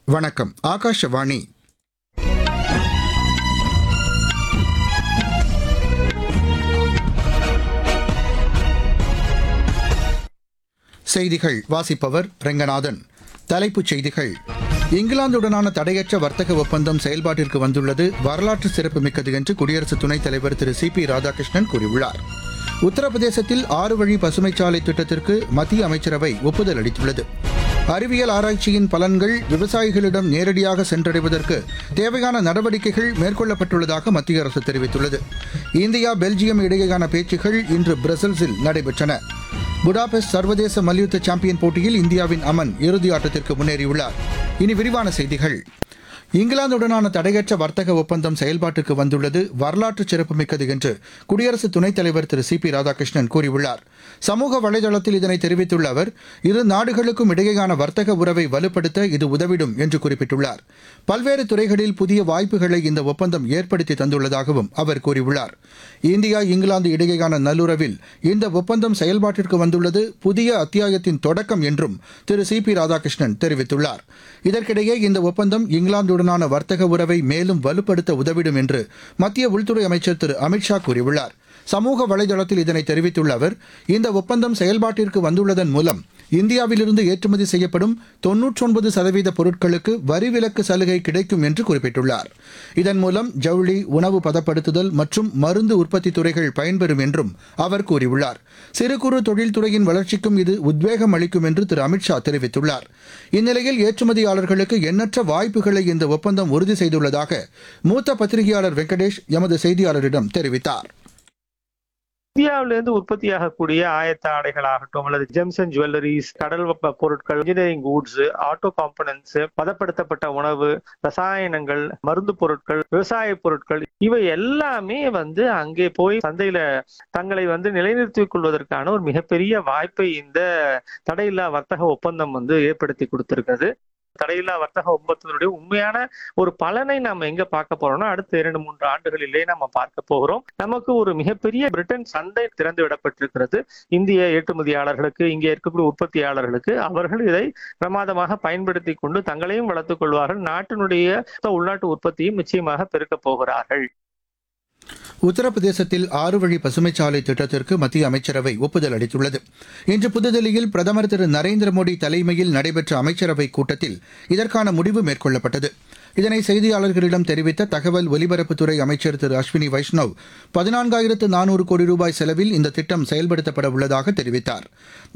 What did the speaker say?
வணக்கம். ஆகாஷவாணி. செய்திகள் வாசிப்பவர் ரெங்கநாதன். தலைப்புச் செய்திகள்: இங்கிலாந்துடனான தடையற்ற வர்த்தக ஒப்பந்தம் செயல்பாட்டிற்கு வந்துள்ளது வரலாற்று சிறப்புமிக்கது என்று குடியரசு துணைத் தலைவர் திரு சி.பி. ராதாகிருஷ்ணன் கூறியுள்ளார். உத்தரப்பிரதேசத்தில் 6 வழி பசுமைச்சாலை திட்டத்திற்கு மத்திய அமைச்சரவை ஒப்புதல் அளித்துள்ளது. அறிவியல் ஆராய்ச்சியின் பலன்கள் விவசாயிகளிடம் நேரடியாக சென்றடைவதற்கு தேவையான நடவடிக்கைகள் மேற்கொள்ளப்பட்டுள்ளதாக மத்திய அரசு தெரிவித்துள்ளது. இந்தியா பெல்ஜியம் இடையேயான பேச்சுக்கள் இன்று பிரசல்ஸில் நடைபெற்றன. புடாபெஸ்ட் சர்வதேச மல்யுத்த சாம்பியன் போட்டியில் இந்தியாவின் அமன் இறுதி ஆட்டத்திற்கு முன்னேறியுள்ளார். இனி விரிவான செய்திகள். இங்கிலாந்துடனான தடையற்ற வர்த்தக ஒப்பந்தம் செயல்பாட்டிற்கு வந்துள்ளது வரலாற்று சிறப்புமிக்கது என்று குடியரசு துணைத் தலைவர் திரு சி.பி. ராதாகிருஷ்ணன் கூறியுள்ளார். சமூக வலைதளத்தில் இதனை தெரிவித்துள்ள அவர், இரு நாடுகளுக்கும் இடையேயான வர்த்தக உறவை வலுப்படுத்த இது உதவிடும் என்று குறிப்பிட்டுள்ளார். பல்வேறு துறைகளில் புதிய வாய்ப்புகளை இந்த ஒப்பந்தம் ஏற்படுத்தி தந்துள்ளதாகவும் அவர் கூறியுள்ளார். இந்தியா இங்கிலாந்து இடையேயான நல்லுறவில் இந்த ஒப்பந்தம் செயல்பாட்டிற்கு வந்துள்ளது புதிய அத்தியாயத்தின் தொடக்கம் என்றும் திரு சி.பி. ராதாகிருஷ்ணன் தெரிவித்துள்ளார். இதற்கிடையே இந்த ஒப்பந்தம் இங்கிலாந்துடனான வர்த்தக உறவை மேலும் வலுப்படுத்த உதவிடும் என்று மத்திய உள்துறை அமைச்சர் திரு அமித்ஷா கூறியுள்ளார். சமூக வலைதளத்தில் இதனை தெரிவித்துள்ள அவர், இந்த ஒப்பந்தம் செயல்பாட்டிற்கு வந்துள்ளதன் மூலம் இந்தியாவிலிருந்து ஏற்றுமதி செய்யப்படும் 99% பொருட்களுக்கு வரி விலக்கு சலுகை கிடைக்கும் என்று குறிப்பிட்டுள்ளார். இதன் மூலம் ஜவுளி, உணவு பதப்படுத்துதல் மற்றும் மருந்து உற்பத்தி துறைகள் பயன்பெறும் என்றும் அவர் கூறியுள்ளார். சிறு குறு தொழில்துறையின் வளர்ச்சிக்கும் இது உத்வேகம் அளிக்கும் என்று திரு அமித்ஷா தெரிவித்துள்ளார். இந்நிலையில் ஏற்றுமதியாளர்களுக்கு எண்ணற்ற வாய்ப்புகளை இந்த ஒப்பந்தம் உறுதி செய்துள்ளதாக மூத்த பத்திரிகையாளர் வெங்கடேஷ் எமது செய்தியாளரிடம் தெரிவித்தார். இந்தியாவிலிருந்து உற்பத்தியாகக்கூடிய ஆயத்த ஆடைகள் ஆகட்டும் அல்லது ஜெம்ஸ் அண்ட் ஜுவல்லரிஸ், கடல் வெப்ப பொருட்கள், இன்ஜினியரிங் கூட்ஸ், ஆட்டோ காம்பனன்ட்ஸ், பதப்படுத்தப்பட்ட உணவு, ரசாயனங்கள், மருந்து பொருட்கள், விவசாய பொருட்கள், இவை எல்லாமே அங்கே போய் சந்தையில தங்களை நிலைநிறுத்திக் கொள்வதற்கான ஒரு மிகப்பெரிய வாய்ப்பை இந்த தடையில்லா வர்த்தக ஒப்பந்தம் ஏற்படுத்தி கொடுத்திருக்கிறது. தடையில்லா வர்த்தக ஒப்பந்தத்தினுடைய உண்மையான ஒரு பலனை நம்ம எங்க பார்க்க போறோம்னா அடுத்த 2-3 ஆண்டுகளிலே நம்ம பார்க்க போகிறோம். நமக்கு ஒரு மிகப்பெரிய பிரிட்டன் சந்தை திறந்து விடப்பட்டிருக்கிறது. இந்திய ஏற்றுமதியாளர்களுக்கு, இங்கே இருக்கக்கூடிய உற்பத்தியாளர்களுக்கு. அவர்கள் இதை பிரமாதமாக பயன்படுத்தி கொண்டு தங்களையும் வளர்த்துக் கொள்வார்கள். நாட்டினுடைய உள்நாட்டு உற்பத்தியும் நிச்சயமாக பெருக்கப் போகிறார்கள். உத்தரப்பிரதேசத்தில் 6 வழி பசுமைச்சாலை திட்டத்திற்கு மத்திய அமைச்சரவை ஒப்புதல் அளித்துள்ளது. இன்று புதுதில்லியில் பிரதமர் திரு நரேந்திர மோடி தலைமையில் நடைபெற்ற அமைச்சரவைக் கூட்டத்தில் இதற்கான முடிவு மேற்கொள்ளப்பட்டது. இதனை செய்தியாளர்களிடம் தெரிவித்த தகவல் ஒலிபரப்புத்துறை அமைச்சர் திரு அஸ்வினி வைஷ்ணவ், 14,400 கோடி ரூபாய் செலவில் இந்த திட்டம் செயல்படுத்தப்பட உள்ளதாக தெரிவித்தார்.